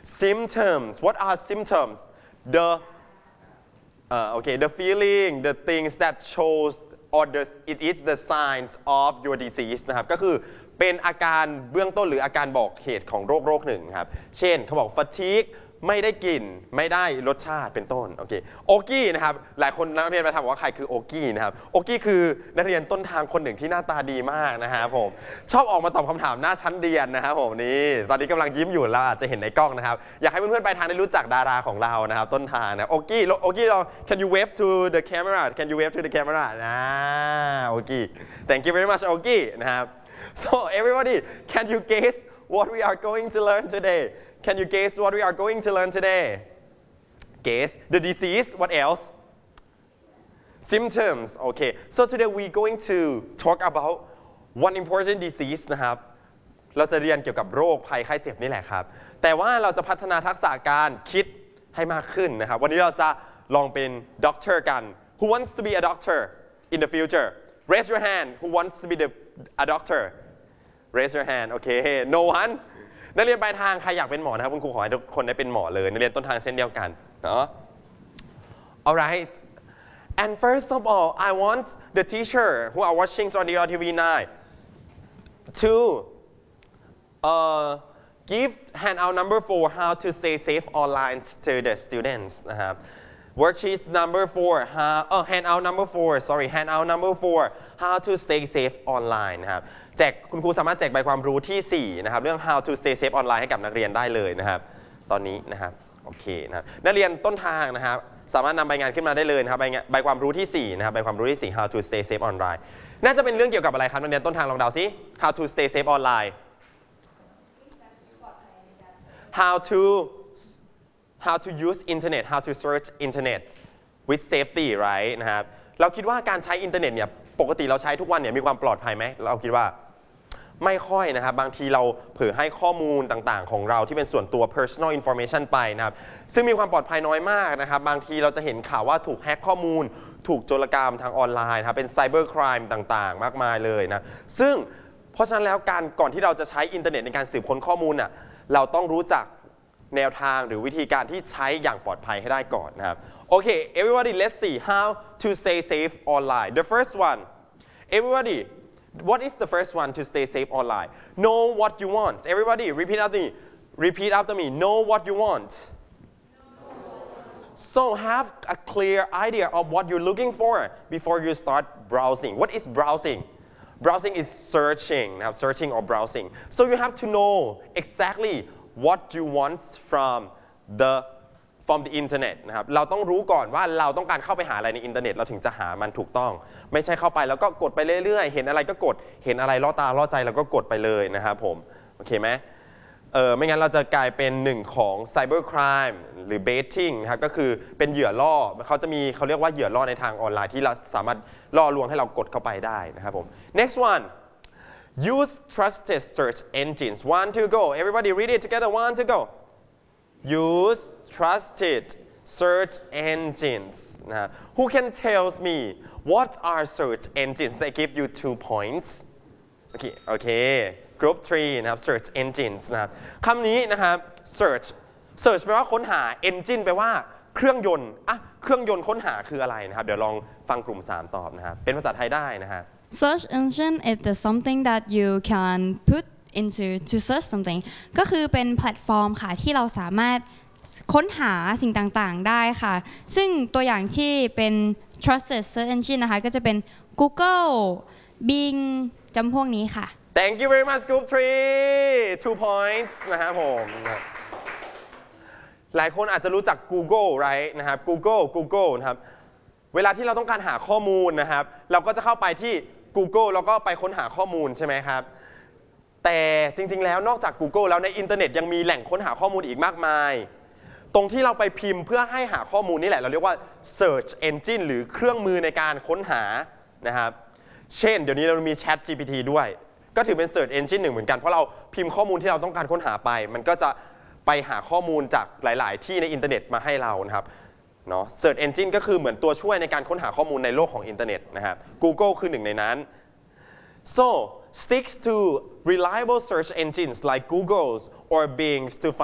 symptoms what are symptoms the the feeling the things that shows or it is the signs of your disease นะครับก็คือเป็นอาการเบื้องต้นหรืออาการบอกเหตุของโรคหนึ่งครับเช่นเขาบอก fatigue ไม่ได้กลิ่นไม่ได้รสชาติเป็นต้นโอกี้นะครับหลายคนนักเรียนมาถามว่าใครคือโอกี้นะครับโอกี้คือนักเรียนต้นทางคนหนึ่งที่หน้าตาดีมากนะครับผมชอบออกมาตอบคำถามหน้าชั้นเรียนนะครับผมนี่ตอนนี้กำลังยิ้มอยู่แล้วอาจจะเห็นในกล้องนะครับอยากให้เพื่อนๆไปทางได้รู้จักดาราของเรานะครับต้นทางนะโอกี้เรา can you wave to the camera can you wave to the camera โอกี้ thank you very much โอกี้นะครับ so everybody can you guess what we are going to learn today Can you guess what we are going to learn today? Guess the disease. What else? Symptoms. Okay. So today we're going to talk about one important disease นะครับเราจะเรียนเกี่ยวกับโรคภัยไข้เจ็บนี่แหละครับแต่ว่าเราจะพัฒนาทักษะการคิดให้มากขึ้นนะครับวันนี้เราจะลองเป็นด็อกเตอร์กัน Who wants to be a doctor in the future? Raise your hand. Who wants to be a doctor? Raise your hand. Okay. No one.นักเรียนปลายทางใครอยากเป็นหมอนะครับคุณครูขอให้ทุกคนได้เป็นหมอเลยนักเรียนต้นทางเช่นเดียวกันเนาะ Alright and first of all I want the teacher who are watching on the TV9 to give handout number 4 how to stay safe online to the students นะครับ worksheet number 4 handout number 4 sorry handout number 4 how to stay safe online นะครับแจกคุณครูสามารถแจกใบความรู้ที่4นะครับเรื่อง how to stay safe online ให้กับนักเรียนได้เลยนะครับตอนนี้นะครับโอเคนะครับนักเรียนต้นทางนะครับสามารถนำใบงานขึ้นมาได้เลยนะครับใบความรู้ที่4นะครับใบความรู้ที่4 how to stay safe online น่าจะเป็นเรื่องเกี่ยวกับอะไรครับนักเรียนต้นทางลองเดาซิ how to stay safe online how to use internet how to search internet with safety right นะครับเราคิดว่าการใช้อินเทอร์เน็ตเนี่ยปกติเราใช้ทุกวันเนี่ยมีความปลอดภัยไหมเราคิดว่าไม่ค่อยนะครับบางทีเราเผยให้ข้อมูลต่างๆของเราที่เป็นส่วนตัว personal information ไปนะครับซึ่งมีความปลอดภัยน้อยมากนะครับบางทีเราจะเห็นข่าวว่าถูกแฮ็กข้อมูลถูกโจรกรรมทางออนไลน์ครับเป็น cyber crime ต่างๆมากมายเลยนะซึ่งเพราะฉะนั้นแล้วก่อนที่เราจะใช้อินเทอร์เน็ตในการสืบค้นข้อมูลน่ะเราต้องรู้จักแนวทางหรือวิธีการที่ใช้อย่างปลอดภัยให้ได้ก่อนนะครับโอเค everybody let's see how to stay safe online the first one everybody what is the first one to stay safe online know what you want everybody repeat after me know what you want so have a clear idea of what you're looking for before you start browsing what is browsing browsing is searchingนะครับ searching or browsing so you have to know exactly what you want from the internet นะครับเราต้องรู้ก่อนว่าเราต้องการเข้าไปหาอะไรในอินเทอร์เน็ตเราถึงจะหามันถูกต้องไม่ใช่เข้าไปแล้วก็กดไปเรื่อยๆเห็นอะไรก็กดเห็นอะไรล่อตาล่อใจเราก็กดไปเลยนะครับผมโอเคไหมไม่งั้นเราจะกลายเป็นหนึ่งของ cyber crime หรือ baiting นะครับก็คือเป็นเหยื่อล่อเขาเรียกว่าเหยื่อล่อในทางออนไลน์ที่เราสามารถล่อลวงให้เรากดเข้าไปได้นะครับผม next one use trusted search engines 1 2 go everybody read it together 1 2 go use trusted search engines นะ Who can tell me what are search engines I give you 2 points โอเค group 3นะครับ search engines นะครับคำนี้นะครับ search แปลว่าค้นหา engine แปลว่าเครื่องยนต์เครื่องยนต์ค้นหาคืออะไรนะครับเดี๋ยวลองฟังกลุ่ม3ตอบนะครับเป็นภาษาไทยได้นะฮะ Search engine is something that you can put into to search something ก็คือเป็นแพลตฟอร์มค่ะที่เราสามารถค้นหาสิ่งต่างๆได้ค่ะซึ่งตัวอย่างที่เป็น trusted search engine นะคะก็จะเป็น Google Bing จำพวกนี้ค่ะ Thank you very much Group 3 2 points นะครับผมหลายคนอาจจะรู้จัก Google right นะครับ Google นะครับเวลาที่เราต้องการหาข้อมูลนะครับเราก็จะเข้าไปที่ Google แล้วก็ไปค้นหาข้อมูลใช่ไหมครับแต่จริงๆแล้วนอกจาก Google แล้วในอินเทอร์เน็ตยังมีแหล่งค้นหาข้อมูลอีกมากมายตรงที่เราไปพิมพ์เพื่อให้หาข้อมูลนี่แหละเราเรียกว่า search engine หรือเครื่องมือในการค้นหานะครับเช่นเดี๋ยวนี้เรามี Chat GPT ด้วยก็ถือเป็น search engine หนึ่งเหมือนกันเพราะเราพิมพ์ข้อมูลที่เราต้องการค้นหาไปมันก็จะไปหาข้อมูลจากหลายๆที่ในอินเทอร์เน็ตมาให้เรานะครับเนาะ Search Engine ก็คือเหมือนตัวช่วยในการค้นหาข้อมูลในโลกของอินเทอร์เน็ตนะครับ Google คือหนึ่งในนั้น so sticks to reliable search engines like Google's or Bing's to find